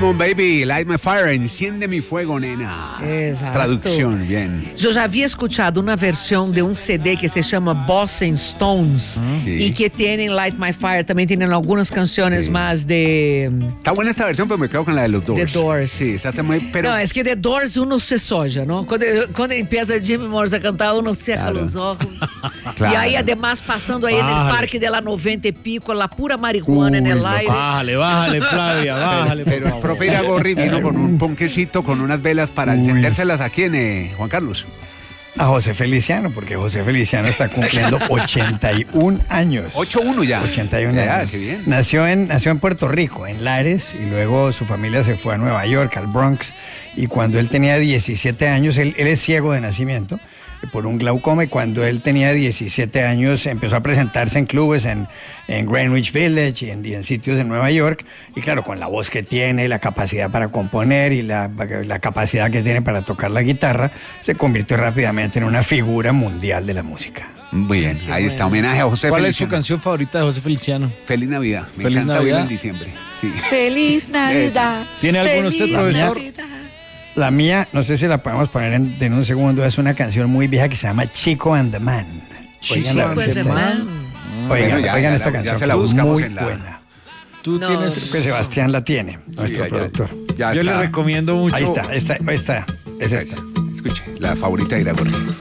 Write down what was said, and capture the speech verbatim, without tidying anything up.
Come on, baby, light my fire, enciende mi fuego, nena. Exacto. Traducción, bien. Yo ya había escuchado una versión de un C D que se llama Boss and Stones Sí. y que tienen Light My Fire, también tienen algunas canciones Sí. más de... Está buena esta versión, pero me quedo con la de los Doors. The Doors. Sí, esta está muy... Pero... Não, é que The Doors uno se soja, ¿no? Quando, quando empieza Jimmy Morrison a cantar, uno cerra Claro. os ojos. Claro. E aí, además, passando aí no Bájale. parque de la noventa y pico, la pura marihuana en el Uy, aire. Bájale, bájale, Flavia, bájale. Pero el por profe favor. Iragorri vino con un ponquecito, con unas velas para Uy. encendérselas a quién, eh, Juan Carlos. A José Feliciano, porque José Feliciano está cumpliendo ochenta y un años. ocho uno ya. ochenta y un Ya, años. qué bien. Nació en, nació en Puerto Rico, en Lares, y luego su familia se fue a Nueva York, al Bronx. Y cuando él tenía diecisiete años, él, él es ciego de nacimiento, eh, por un glaucoma, y cuando él tenía diecisiete años empezó a presentarse en clubes en, en Greenwich Village y en, y en sitios en Nueva York. Y claro, con la voz que tiene, la capacidad para componer y la, la capacidad que tiene para tocar la guitarra, se convirtió rápidamente en una figura mundial de la música. Muy bien, ahí está, homenaje a José ¿Cuál es su Feliciano. canción favorita de José Feliciano? Feliz Navidad. Me Feliz encanta Navidad. oírla en diciembre. Sí. Feliz Navidad. ¿Tiene alguno usted, Feliz profesor? Navidad. La mía, no sé si la podemos poner en, en un segundo, es una canción muy vieja que se llama Chico and the Man. Oigan, la- and the esta- Man. oigan, Bueno, ya, oigan ya esta la- ya canción, se la que es buscamos muy en la- buena. Tú No. tienes... Creo que Sebastián la tiene, nuestro Ya, ya, productor. ya Yo está. le recomiendo mucho. Ahí está, esta, esta, es Ahí esta. está. Escuche, la favorita de Iragorri.